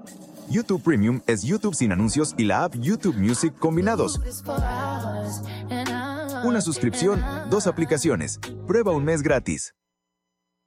YouTube Premium es YouTube sin anuncios y la app YouTube Music combinados. Una suscripción, 2 aplicaciones. Prueba un mes gratis.